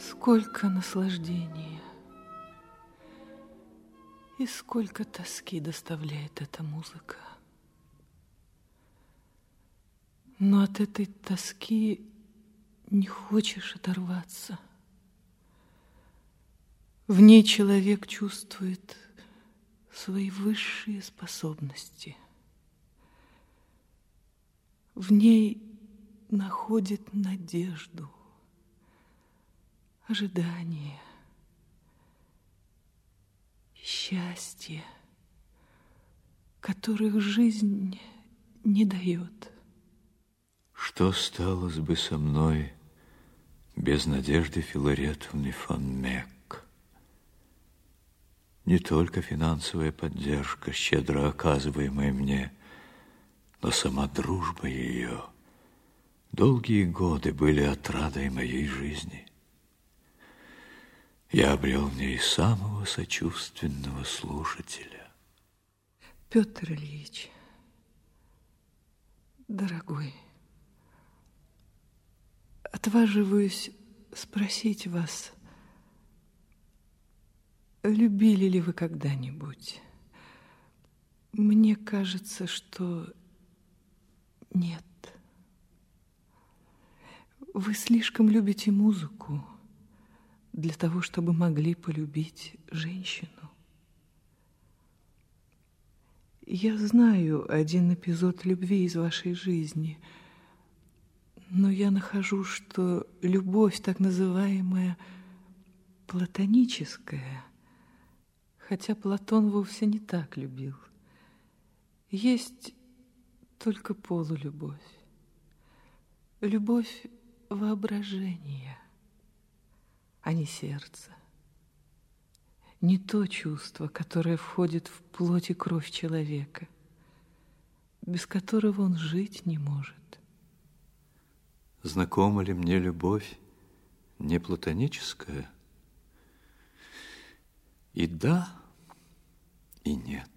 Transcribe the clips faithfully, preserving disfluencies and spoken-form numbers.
Сколько наслаждения и сколько тоски доставляет эта музыка. Но от этой тоски не хочешь оторваться. В ней человек чувствует свои высшие способности. В ней находит надежду, ожидание, счастье, которых жизнь не дает. Что сталось бы со мной без Надежды Филаретовны фон Мек? Не только финансовая поддержка, щедро оказываемая мне, но сама дружба ее долгие годы были отрадой моей жизни. Я обрел в ней самого сочувственного слушателя. Петр Ильич, дорогой, отваживаюсь спросить вас, любили ли вы когда-нибудь? Мне кажется, что нет. Вы слишком любите музыку для того, чтобы могли полюбить женщину. Я знаю один эпизод любви из вашей жизни, но я нахожу, что любовь, так называемая платоническая, хотя Платон вовсе не так любил, есть только полулюбовь. Любовь воображения, а не сердца. Не то чувство, которое входит в плоть и кровь человека, без которого он жить не может. Знакома ли мне любовь не платоническая? И да, и нет.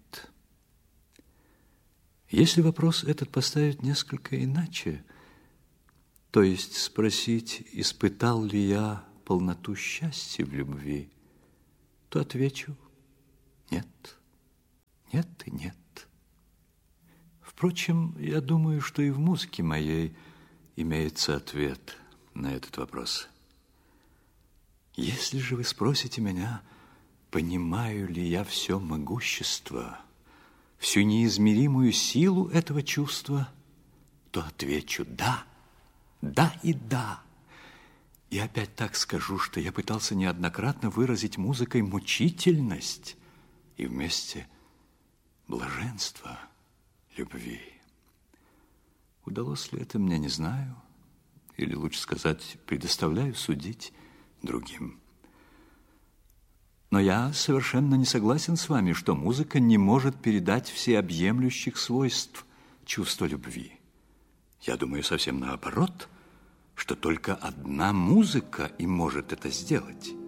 Если вопрос этот поставить несколько иначе, то есть спросить, испытал ли я полноту счастья в любви, то отвечу нет, нет и нет. Впрочем, я думаю, что и в музыке моей имеется ответ на этот вопрос. Если же вы спросите меня, понимаю ли я все могущество, всю неизмеримую силу этого чувства, то отвечу да, да и да. И опять так скажу, что я пытался неоднократно выразить музыкой мучительность и вместе блаженство любви. Удалось ли это мне, не знаю, или лучше сказать, предоставляю судить другим. Но я совершенно не согласен с вами, что музыка не может передать всеобъемлющих свойств чувства любви. Я думаю совсем наоборот, что только одна музыка и может это сделать.